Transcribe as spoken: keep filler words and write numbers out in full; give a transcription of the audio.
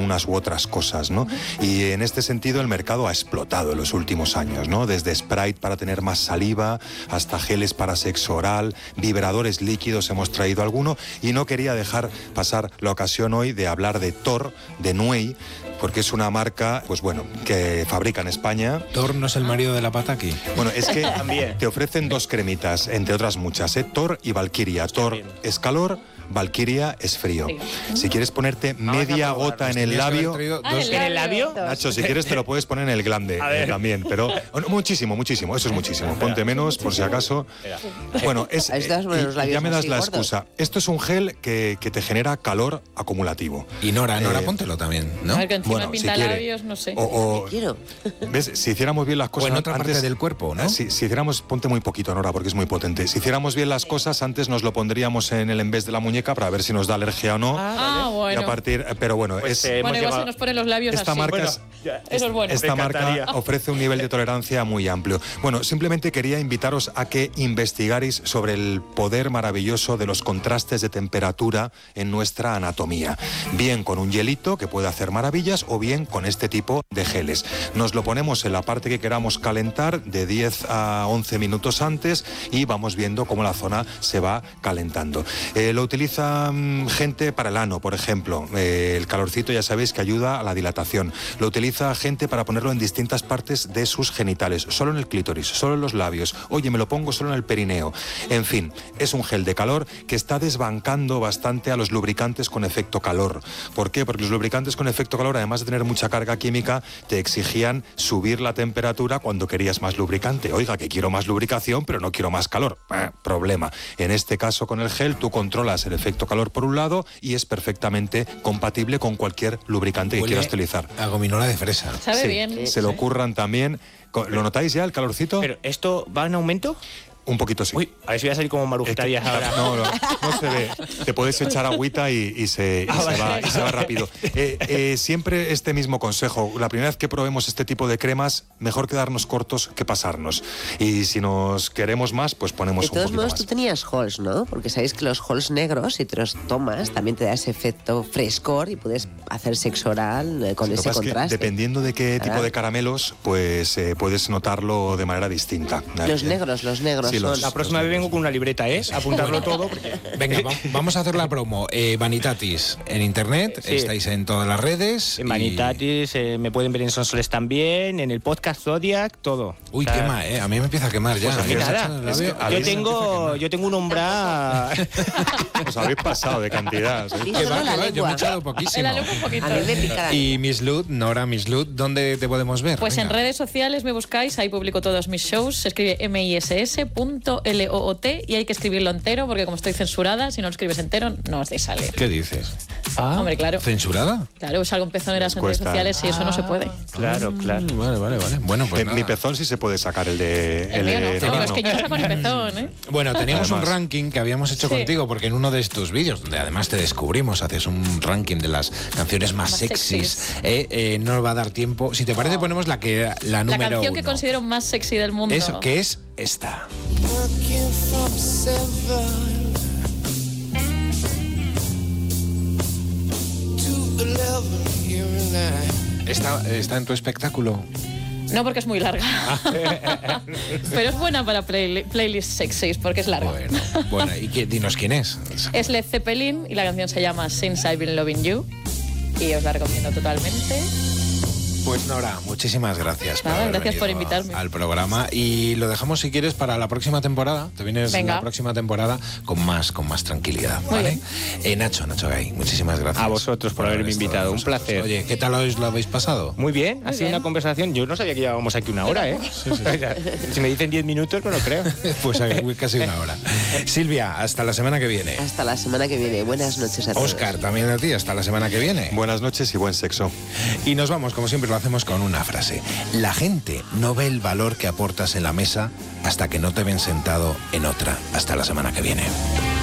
unas u otras cosas, ¿no? Y en este sentido el mercado ha explotado en los últimos años, ¿no? Desde Sprite para tener más saliva, hasta geles para sexo oral, vibradores líquidos hemos traído alguno, y no quería dejar pasar la ocasión hoy de hablar de Thor, de Nuey, porque es una marca, pues bueno, que fabrica en España. ¿Thor no es el marido de la Pataki? Bueno, es que te ofrecen dos cremitas, entre otras muchas, ¿eh? Thor y Valkyria. Thor es calor, Valkyria es frío. Sí. Si quieres ponerte media gota en el labio... Ah, dos... ¿En el labio? Nacho, si quieres te lo puedes poner en el glande eh, también, pero muchísimo, muchísimo, eso es muchísimo. Ponte menos, por si acaso. Bueno, es, eh, y, ya me das la excusa. Esto es un gel que, que te genera calor acumulativo. Y Nora, Nora, eh, póntelo también, ¿no? A ver, que encima bueno, pinta si quiere. labios, no sé. O, o, quiero. ¿Ves? Si hiciéramos bien las cosas... O en otra antes, parte del cuerpo, ¿no? Si, si hiciéramos... Ponte muy poquito, Nora, porque es muy potente. Si hiciéramos bien las cosas, antes nos lo pondríamos en el envés de la muñeca para ver si nos da alergia o no. Ah, bueno. Y a partir, pero bueno, pues, es... Eh, bueno, igual se nos ponen los labios esta así. Marca Bueno, es, ya, eso es bueno. Esta marca ofrece un nivel de tolerancia muy amplio. Bueno, simplemente quería invitaros a que investigarais sobre el poder maravilloso de los contrastes de temperatura en nuestra anatomía. Bien con un hielito, que puede hacer maravillas, o bien con este tipo de geles. Nos lo ponemos en la parte que queramos calentar de diez a once minutos antes y vamos viendo cómo la zona se va calentando. Eh, lo utiliza mmm, gente para el ano, por ejemplo. Eh, el calorcito ya sabéis que ayuda a la dilatación. Lo utiliza gente para ponerlo en distintas partes de sus genitales, solo en el clítoris, solo en los labios. Oye, me lo pongo solo en el perineo. En fin, es un gel de calor que está desbancando bastante a los lubricantes con efecto calor. ¿Por qué? Porque los lubricantes con efecto calor, además de tener mucha carga química, te exigían subir la temperatura cuando querías más lubricante. Oiga, que quiero más lubricación, pero no quiero más calor. Eh, problema. En este caso, con el gel, tú controlas el efecto calor por un lado y es perfectamente compatible con cualquier lubricante que Huele quieras utilizar. A gominola de fresa. Sabe sí, bien. Se lo ocurran también. ¿Lo notáis ya, el calorcito? ¿Pero esto va en aumento? Un poquito sí. Uy, a ver si voy a salir como Marujita Díaz ahora. No, no, no se ve. Te puedes echar agüita y, y, se, y, ah, se, vale. va, y se va rápido. Eh, eh, siempre este mismo consejo. La primera vez que probemos este tipo de cremas, mejor quedarnos cortos que pasarnos. Y si nos queremos más, pues ponemos un poquito más. De todos modos, tú tenías halls, ¿no? Porque sabéis que los halls negros, si te los tomas, también te da ese efecto frescor y puedes hacer sexo oral con Lo ese contraste. Dependiendo de qué ¿verdad? tipo de caramelos, pues eh, puedes notarlo de manera distinta. Los eh, negros, los negros. Sí, los, la próxima vez vengo con una libreta, ¿eh? Apuntarlo todo. Porque... Venga, va, vamos a hacer la promo. Eh, Vanitatis en internet, sí. Estáis en todas las redes. En Vanitatis, y... eh, me pueden ver en Sonsoles también, en el podcast Zodiac, todo. Uy, o sea, quema, ¿eh? A mí me empieza a quemar ya. Pues a mí nada. Es que yo, tengo, yo tengo un umbral... Os habéis pasado de cantidad. ¿Sí? Que va, que va, yo me he echado poquísimo. La lengua un poquito. A mí me pica. Y Miss Lud, Nora, Miss Lud, ¿dónde te podemos ver? Pues Venga. en redes sociales me buscáis, ahí publico todos mis shows, se escribe eme i ese ese punto ele o o te y hay que escribirlo entero porque como estoy censurada, si no lo escribes entero no os de salir. ¿Qué dices? Ah, hombre, claro. ¿Censurada? Claro, salgo en pezoneras en redes sociales y eso no se puede. Claro, claro. Mm, vale, vale, vale. Bueno, pues eh, mi pezón sí se puede sacar, el de... El, el mío de, no, no, no, es que yo no saco ni pezón, ¿eh? Bueno, teníamos Además. un ranking que habíamos hecho Sí. contigo porque en uno de tus vídeos, donde además te descubrimos, haces un ranking de las canciones más, Más sexys, sexys. eh, eh, no nos va a dar tiempo. Si te parece, ponemos la que la La número canción uno. que considero más sexy del mundo. Eso, que es esta. ¿Está, está en tu espectáculo? No, porque es muy larga. Pero es buena para play, playlist sexys, porque es larga. Bueno, bueno, y qué, dinos quién es. Es Led Zeppelin y la canción se llama Since I've Been Loving You. Y os la recomiendo totalmente. Pues Nora, muchísimas gracias. Nada, por haber gracias por venido invitarme. Al programa y lo dejamos si quieres para la próxima temporada. Te vienes Venga. la próxima temporada con más, con más tranquilidad, Muy ¿vale? bien. Eh, Nacho, Nacho Gay, muchísimas gracias. A vosotros por haberme estado invitado, con un nosotros. placer. Oye, ¿qué tal os lo habéis pasado? Muy bien, ha Muy sido bien. una conversación. Yo no sabía que llevábamos aquí una hora, ¿eh? Si me dicen diez minutos, no lo creo. Pues eh, casi una hora. Silvia, hasta la semana que viene. Hasta la semana que viene. Buenas noches a todos. Óscar, también a ti, hasta la semana que viene. Buenas noches y buen sexo. Y nos vamos, como siempre lo hacemos, con una frase. La gente no ve el valor que aportas en la mesa hasta que no te ven sentado en otra. Hasta la semana que viene.